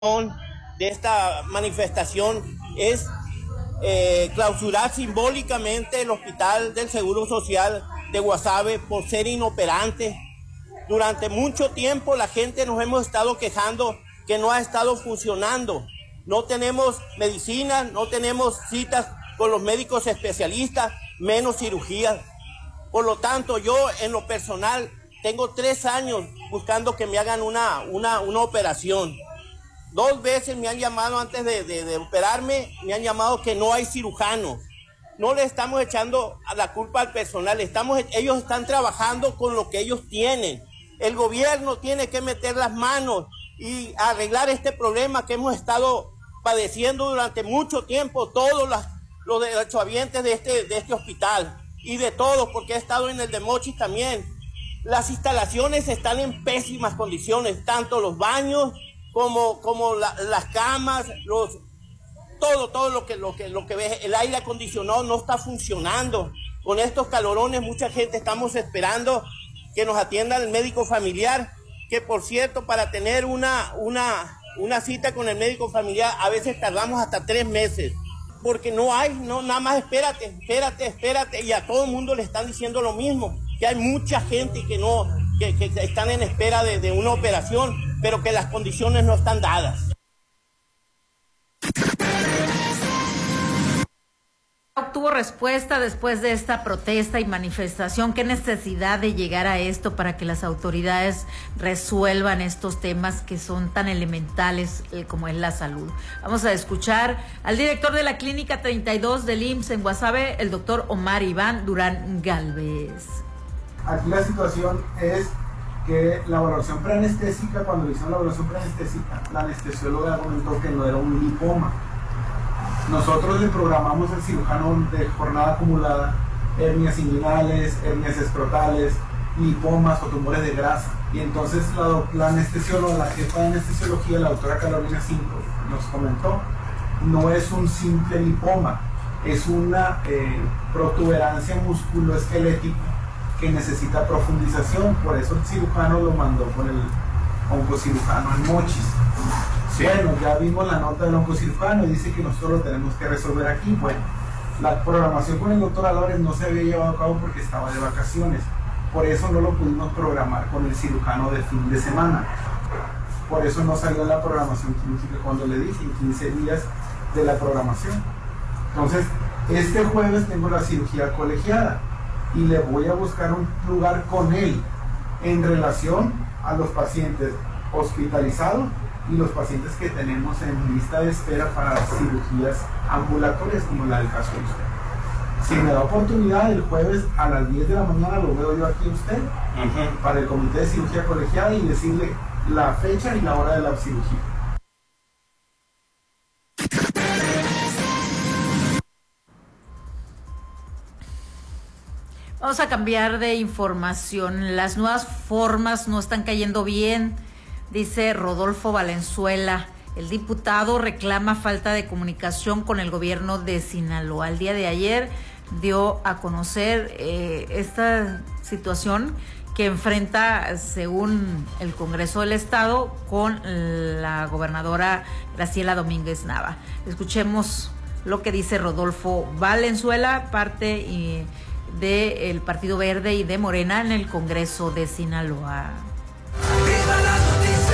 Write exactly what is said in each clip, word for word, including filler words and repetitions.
de esta manifestación es eh, clausurar simbólicamente el Hospital del Seguro Social de Guasave por ser inoperante. Durante mucho tiempo la gente nos hemos estado quejando que no ha estado funcionando. No tenemos medicina, no tenemos citas con los médicos especialistas, menos cirugías. Por lo tanto, yo en lo personal tengo tres años buscando que me hagan una, una, una operación. Dos veces me han llamado antes de, de, de operarme, me han llamado que no hay cirujanos. No le estamos echando la culpa al personal, estamos, ellos están trabajando con lo que ellos tienen. El gobierno tiene que meter las manos y arreglar este problema que hemos estado padeciendo durante mucho tiempo, todos los, los derechohabientes de este, de este hospital y de todos, porque he estado en el de Mochis también. Las instalaciones están en pésimas condiciones, tanto los baños como, como la, las camas, los, todo, todo lo que, lo que, lo que ves, el aire acondicionado no está funcionando. Con estos calorones mucha gente estamos esperando que nos atienda el médico familiar, que por cierto, para tener una, una, una cita con el médico familiar a veces tardamos hasta tres meses, porque no hay, no, nada más espérate, espérate, espérate, y a todo el mundo le están diciendo lo mismo, que hay mucha gente que no, que, que están en espera de, de una operación, pero que las condiciones no están dadas. Obtuvo respuesta después de esta protesta y manifestación. ¿Qué necesidad de llegar a esto para que las autoridades resuelvan estos temas que son tan elementales eh, como es la salud? Vamos a escuchar al director de la Clínica treinta y dos del I M S S en Guasave, el doctor Omar Iván Durán Galvez. Aquí la situación es que la valoración preanestésica, cuando le hicieron la valoración preanestésica, la anestesióloga comentó que no era un lipoma. Nosotros le programamos al cirujano de jornada acumulada hernias inguinales, hernias escrotales, lipomas o tumores de grasa. Y entonces la, la anestesióloga, la jefa de anestesiología, la doctora Carolina Cinco, nos comentó, no es un simple lipoma, es una eh, protuberancia musculoesquelética que necesita profundización. Por eso el cirujano lo mandó con el oncocirujano en Mochis. Sí. Bueno, ya vimos la nota del oncocirujano y dice que nosotros lo tenemos que resolver aquí. Bueno, la programación con el doctor Álvarez no se había llevado a cabo porque estaba de vacaciones. Por eso no lo pudimos programar con el cirujano de fin de semana. Por eso no salió la programación quirúrgica cuando le dije, en quince días de la programación. Entonces, este jueves tengo la cirugía colegiada y le voy a buscar un lugar con él en relación a los pacientes hospitalizados y los pacientes que tenemos en lista de espera para cirugías ambulatorias, como la del caso de usted. Si me da oportunidad, el jueves a las diez de la mañana lo veo yo aquí a usted, uh-huh, para el comité de cirugía colegiada y decirle la fecha y la hora de la cirugía. Vamos a cambiar de información. Las nuevas formas no están cayendo bien, dice Rodolfo Valenzuela. El diputado reclama falta de comunicación con el gobierno de Sinaloa. El día de ayer dio a conocer eh, esta situación que enfrenta, según el Congreso del Estado, con la gobernadora Graciela Domínguez Nava. Escuchemos lo que dice Rodolfo Valenzuela, parte y del Partido Verde y de Morena en el Congreso de Sinaloa. ¡Viva la noticia!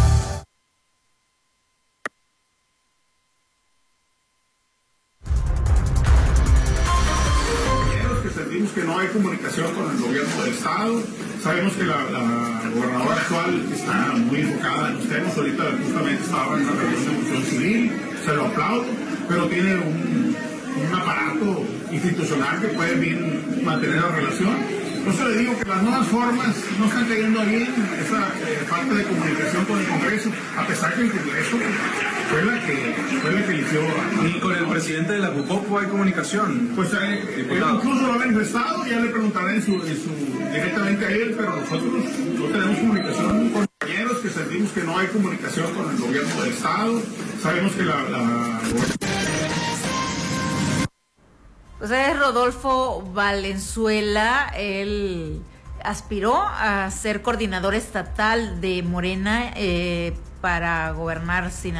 Que sentimos que no hay comunicación con el gobierno del Estado. Sabemos que la, la gobernadora actual está muy enfocada en los temas. Ahorita justamente estaba en una reunión de función civil, se lo aplaudo, pero tiene un, un aparato institucional que puede bien mantener la relación. Entonces le digo que las nuevas formas no están cayendo bien, esa eh, falta de comunicación con el Congreso, a pesar que el Congreso fue la que fue la que eligió. ¿Y con el presidente de la CUCOPO hay comunicación? Pues eh, él incluso lo ha manifestado, ya le preguntaré en su, en su, directamente a él, pero nosotros no tenemos comunicación con compañeros que sentimos que no hay comunicación con el gobierno del Estado. Sabemos que la... la... Pues es Rodolfo Valenzuela. Él aspiró a ser coordinador estatal de Morena, eh, para gobernar sin